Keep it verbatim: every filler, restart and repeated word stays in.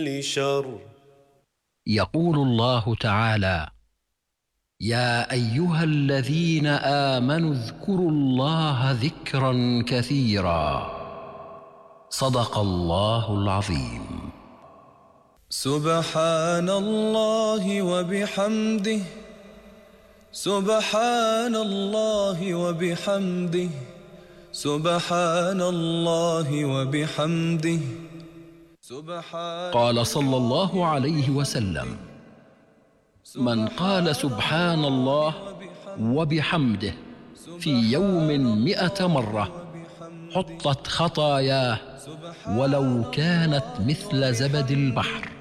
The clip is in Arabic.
شر. يقول الله تعالى: يا أيها الذين آمنوا اذكروا الله ذكرا كثيرا. صدق الله العظيم. سبحان الله وبحمده، سبحان الله وبحمده، سبحان الله وبحمده. قال صلى الله عليه وسلم: من قال سبحان الله وبحمده في يوم مئة مرة حطت خطاياه ولو كانت مثل زبد البحر.